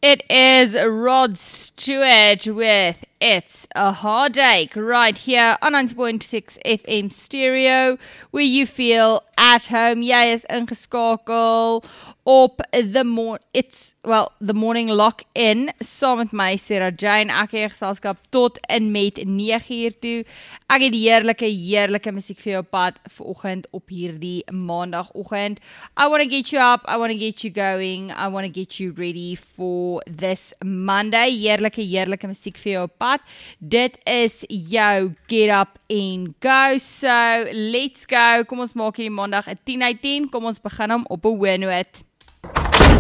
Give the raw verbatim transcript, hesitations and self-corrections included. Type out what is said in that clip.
It is Rod Stewart with It's a Heartache right here on ninety point six F M stereo where you feel at home. Jy is ingeskakel op the mor it's well the morning lock in saam met my Sarah Jane. Ek het geselskap tot en met nege uur toe. Ek het heerlike heerlike musiek vir jou pad vanoggend op hierdie maandagoggend. I want to get you up, I want to get you going, I want to get you ready for this Monday. Heerlike heerlike musiek vir jou pad. Dit is jou Get Up and Go. So, let's go. Kom ons maak hierdie maandag 'n tien uit tien. Kom ons begin hom op 'n hoë noot.